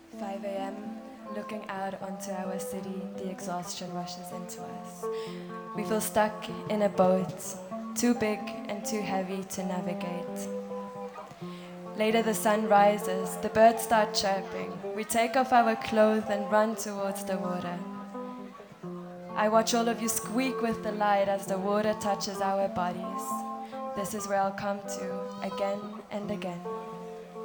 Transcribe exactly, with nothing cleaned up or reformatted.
five a.m., looking out onto our city, the exhaustion rushes into us. We feel stuck in a boat, too big and too heavy to navigate. Later the sun rises, the birds start chirping. We take off our clothes and run towards the water. I watch all of you squeak with delight as the water touches our bodies. This is where I'll come to again and again.